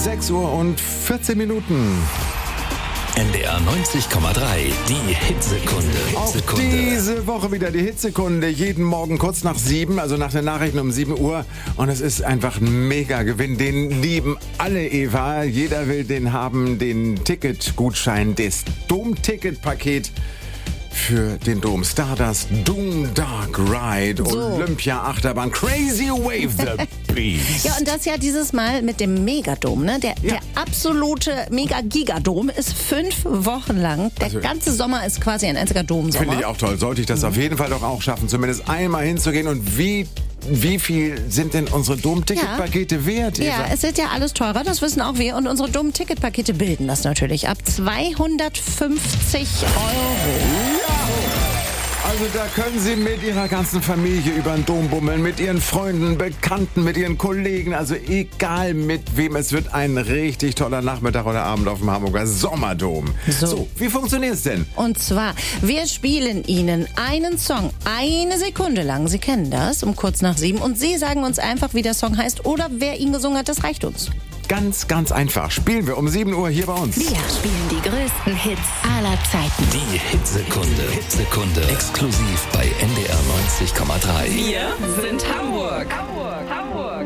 6 Uhr und 14 Minuten. NDR 90,3, die Hitsekunde. Auch diese Woche wieder die Hitsekunde. Jeden Morgen kurz nach 7, also nach den Nachrichten um 7 Uhr. Und es ist einfach ein Mega-Gewinn. Den lieben alle, Eva. Jeder will den haben, den Ticketgutschein, das Dom-Ticket-Paket für den Dom. Stardust, Doom Dark Ride, Olympia Achterbahn, Crazy Wave, The Beast. Ja, und das ja dieses Mal mit dem Megadom, ne? Der absolute Mega-Gigadom ist 5 Wochen lang. Der ganze Sommer ist quasi ein einziger Domsommer. Finde ich auch toll. Sollte ich das auf jeden Fall doch auch schaffen, zumindest einmal hinzugehen. Und wie viel sind denn unsere Dom-Ticket-Pakete wert, Eva? Ja, es wird ja alles teurer, das wissen auch wir. Und unsere Dom-Ticket-Pakete bilden das natürlich ab 250 €. Also da können Sie mit Ihrer ganzen Familie über den Dom bummeln, mit Ihren Freunden, Bekannten, mit Ihren Kollegen, also egal mit wem, es wird ein richtig toller Nachmittag oder Abend auf dem Hamburger Sommerdom. So, wie funktioniert es denn? Und zwar, wir spielen Ihnen einen Song 1 Sekunde lang, Sie kennen das, um kurz nach 7, und Sie sagen uns einfach, wie der Song heißt oder wer ihn gesungen hat, das reicht uns. Ganz, ganz einfach. Spielen wir um 7 Uhr hier bei uns. Wir spielen die größten Hits aller Zeiten. Die Hitsekunde. Exklusiv bei NDR 90,3. Wir sind Hamburg.